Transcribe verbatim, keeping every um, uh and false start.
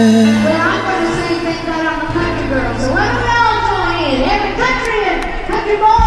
I'm going to sing Thank God I'm a Country Girl. So let me all join in. Every country and country boy.